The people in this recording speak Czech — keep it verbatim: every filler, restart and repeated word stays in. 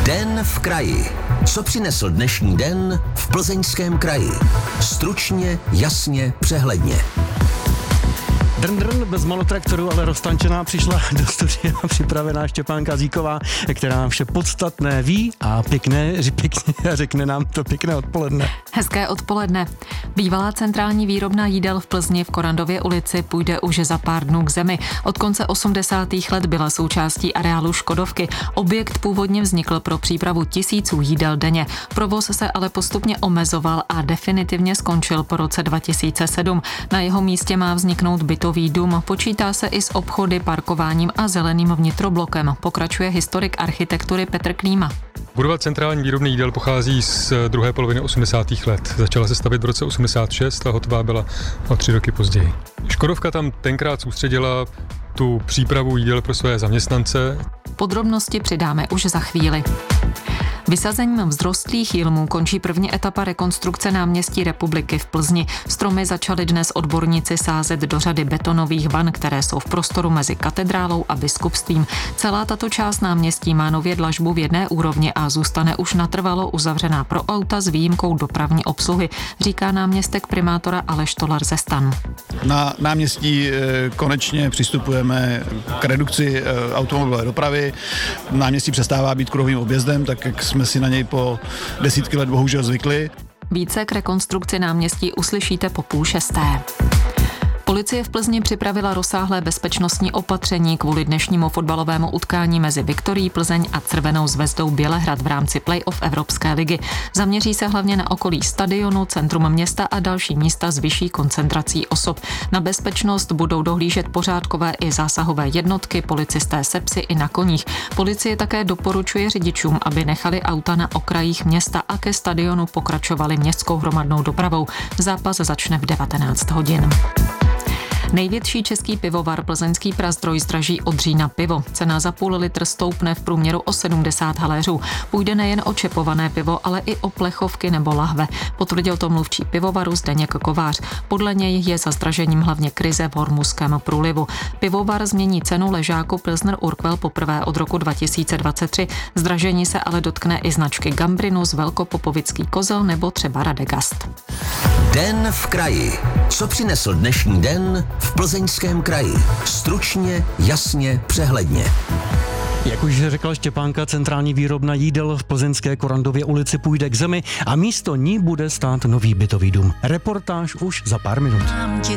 Den v kraji. Co přinesl dnešní den v Plzeňském kraji? Stručně, jasně, přehledně. Drn, drn, bez malotraktoru, ale roztančená přišla do studia připravená Štěpánka Zíková, která nám vše podstatné ví a pěkné, pěkně řekne nám to pěkné odpoledne. Hezké odpoledne. Bývalá centrální výrobna jídel v Plzni v Korandově ulici půjde už za pár dnů k zemi. Od konce osmdesátých let byla součástí areálu Škodovky. Objekt původně vznikl pro přípravu tisíců jídel denně. Provoz se ale postupně omezoval a definitivně skončil po roce dva tisíce sedm. Na jeho místě má vzniknout bytový dům. Počítá se i s obchody, parkováním a zeleným vnitroblokem. Pokračuje historik architektury Petr Klíma. Budova centrální výrobny jídel pochází z druhé poloviny osmdesátých let. Začala se stavět v roce osmdesát šest a hotová byla o tři roky později. Škodovka tam tenkrát soustředila tu přípravu jídel pro své zaměstnance. Podrobnosti přidáme už za chvíli. Vysazením vzrostlých jilmů končí první etapa rekonstrukce náměstí Republiky v Plzni. Stromy začali dnes odborníci sázet do řady betonových van, které jsou v prostoru mezi katedrálou a biskupstvím. Celá tato část náměstí má nově dlažbu v jedné úrovni a zůstane už natrvalo uzavřená pro auta s výjimkou dopravní obsluhy, říká náměstek primátora Aleš Tolar ze STAN. Na náměstí konečně přistupujeme k redukci automobilové dopravy. Náměstí přestává být kruhovým objezdem, tak jak jsme si na něj po desítky let bohužel zvykli. Více k rekonstrukci náměstí uslyšíte po půl šesté. Policie v Plzni připravila rozsáhlé bezpečnostní opatření kvůli dnešnímu fotbalovému utkání mezi Viktorií Plzeň a Crvenou zvezdou Bělehrad v rámci play-off Evropské ligy. Zaměří se hlavně na okolí stadionu, centrum města a další místa s vyšší koncentrací osob. Na bezpečnost budou dohlížet pořádkové i zásahové jednotky, policisté se psy i na koních. Policie také doporučuje řidičům, aby nechali auta na okrajích města a ke stadionu pokračovali městskou hromadnou dopravou. Zápas začne v devatenáct hodin. Největší český pivovar Plzeňský Prazdroj zdraží od října pivo. Cena za půl litr stoupne v průměru o sedmdesát haléřů. Půjde nejen o čepované pivo, ale i o plechovky nebo lahve. Potvrdil to mluvčí pivovaru Zdeněk Kovář. Podle něj je za zdražením hlavně krize v Hormuzském průlivu. Pivovar změní cenu ležáku Pilsner Urquell poprvé od roku dva tisíce dvacet tři. Zdražení se ale dotkne i značky Gambrinus, Velkopopovický kozel nebo třeba Radegast. Den v kraji. Co přinesl dnešní den v Plzeňském kraji? Stručně, jasně, přehledně. Jak už řekla Štěpánka, centrální výrobna jídel v plzeňské Korandově ulici půjde k zemi a místo ní bude stát nový bytový dům. Reportáž už za pár minut.